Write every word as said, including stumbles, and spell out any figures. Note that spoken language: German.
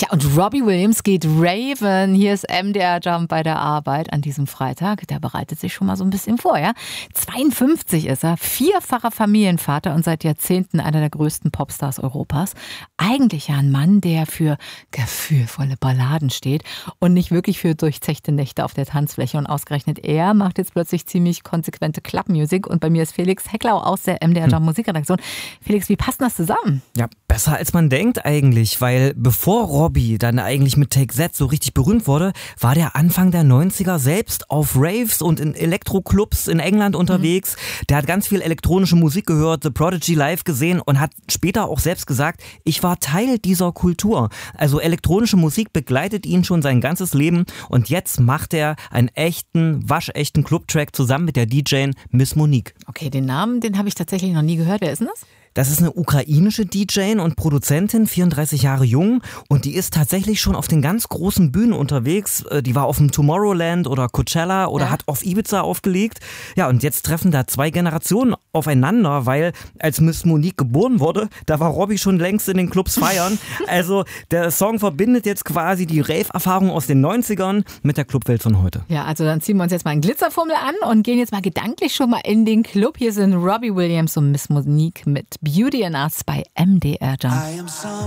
Ja, und Robbie Williams geht raven. Hier ist M D R Jump bei der Arbeit an diesem Freitag. Der bereitet sich schon mal so ein bisschen vor, ja. zweiundfünfzig ist er, vierfacher Familienvater und seit Jahrzehnten einer der größten Popstars Europas. Eigentlich ja ein Mann, der für gefühlvolle Balladen steht und nicht wirklich für durchzechte Nächte auf der Tanzfläche. Und ausgerechnet er macht jetzt plötzlich ziemlich konsequente Clubmusik. Und bei mir ist Felix Hecklau aus der M D R Jump Musikredaktion. Felix, wie passt das zusammen? Ja, besser als man denkt eigentlich, weil bevor Robbie dann eigentlich mit Take That so richtig berühmt wurde, war der Anfang der neunziger selbst auf Raves und in Elektroclubs in England unterwegs. Mhm. Der hat ganz viel elektronische Musik gehört, The Prodigy live gesehen und hat später auch selbst gesagt, ich war Teil dieser Kultur. Also elektronische Musik begleitet ihn schon sein ganzes Leben und jetzt macht er einen echten, waschechten Clubtrack zusammen mit der D J Miss Monique. Okay, den Namen, den habe ich tatsächlich noch nie gehört. Wer ist denn das? Das ist eine ukrainische D J und Produzentin, vierunddreißig Jahre jung und die ist tatsächlich schon auf den ganz großen Bühnen unterwegs. Die war auf dem Tomorrowland oder Coachella oder ja. hat auf Ibiza aufgelegt. Ja, und jetzt treffen da zwei Generationen aufeinander, weil als Miss Monique geboren wurde, da war Robbie schon längst in den Clubs feiern. Also der Song verbindet jetzt quasi die Rave-Erfahrung aus den neunzigern mit der Clubwelt von heute. Ja, also dann ziehen wir uns jetzt mal einen Glitzerfummel an und gehen jetzt mal gedanklich schon mal in den Club. Hier sind Robbie Williams und Miss Monique mit Beauty and Us bei M D R Jump.